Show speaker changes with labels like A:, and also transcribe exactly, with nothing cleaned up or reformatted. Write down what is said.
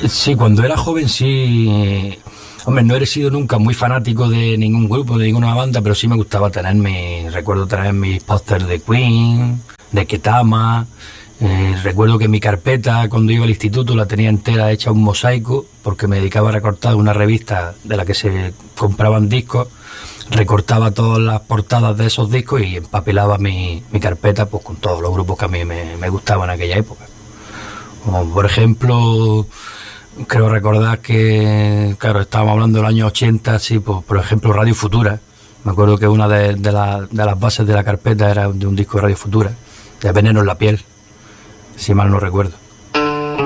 A: Sí, cuando era joven sí. Hombre, no he sido nunca muy fanático de ningún grupo, de ninguna banda, pero sí me gustaba tener mi, recuerdo tener mis pósters de Queen, de Ketama. Eh, recuerdo que mi carpeta cuando iba al instituto la tenía entera hecha un mosaico, porque me dedicaba a recortar una revista de la que se compraban discos, recortaba todas las portadas de esos discos y empapelaba mi, mi carpeta pues con todos los grupos que a mí me, me gustaban en aquella época. Como por ejemplo, creo recordar que, claro, estábamos hablando del año ochenta, sí, pues, por ejemplo, Radio Futura. Me acuerdo que una de, de, la, de las bases de la carpeta era de un disco de Radio Futura, de Veneno en la piel, si mal no recuerdo.